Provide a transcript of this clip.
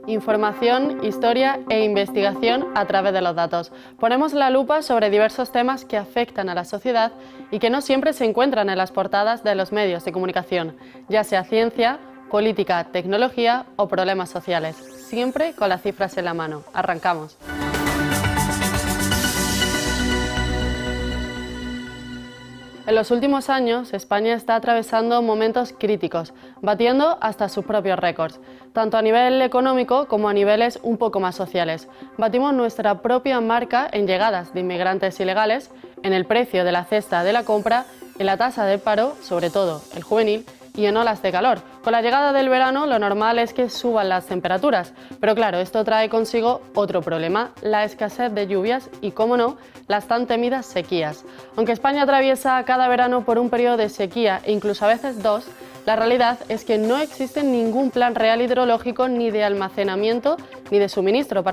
Información, historia e investigación a través de los datos. Ponemos la lupa sobre diversos temas que afectan a la sociedad y que no siempre se encuentran en las portadas de los medios de comunicación, ya sea ciencia, política, tecnología o problemas sociales. Siempre con las cifras en la mano. Arrancamos. En los últimos años, España está atravesando momentos críticos, batiendo hasta sus propios récords, tanto a nivel económico como a niveles un poco más sociales. Batimos nuestra propia marca en llegadas de inmigrantes ilegales, en el precio de la cesta de la compra, en la tasa de paro, sobre todo el juvenil, y en olas de calor. Con la llegada del verano lo normal es que suban las temperaturas, pero claro, esto trae consigo otro problema, la escasez de lluvias y, cómo no, las tan temidas sequías. Aunque España atraviesa cada verano por un periodo de sequía e incluso a veces dos, la realidad es que no existe ningún plan real hidrológico ni de almacenamiento ni de suministro